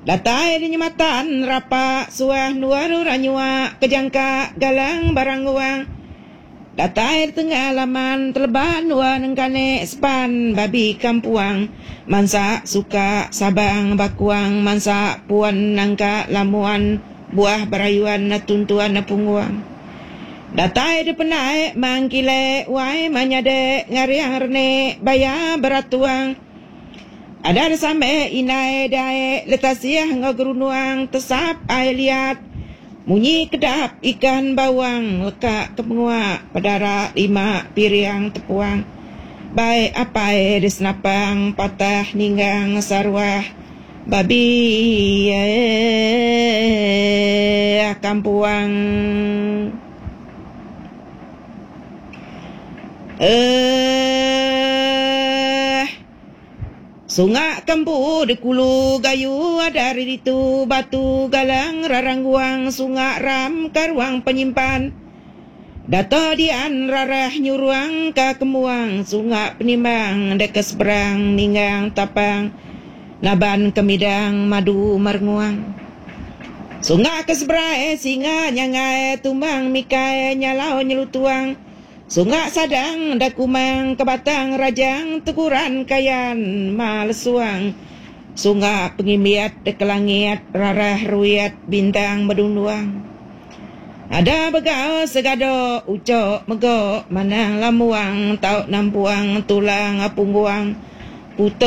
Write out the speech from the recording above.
Datai dinyematan rapa suah nuaru ranyua kejangka galang barang uang. Datai tengah laman teleban nuan nengkane span babi kampuang. Mansa suka sabang bakuang mansa puan nangka lamuan buah barayuan na tuntuan na punguang. Datai de penai mangkile wai manyade ngariang rene baya beratuang. Ada sampai inai dae letasiah ngogerunuang tesap ai liat. Munyi kedap ikan bawang lekak kepengua padara 5 piriang tepuang. Baik apai desnapang patah ninggang sarwah babi kampuang. Sungai kampu di kulu gayu ada dari itu batu galang rarangguang sungai ram karuang penyimpan. Dato dian rarah nyuruang ka kemuang sungai penimbang deket seberang ninggang tapang naban kemidang madu marnguang. Sungai keseberai singa nyangai tumbang mikai nyalau nyelutuang. Sungai sadang dakumang kebatang rajang teguran kayan malesuang. Sungai pengimiat dekelangit rarah ruyat bintang medunduang. Ada begau segado ucok mego manang lamuang tau nampuang tulang apungguang. Puto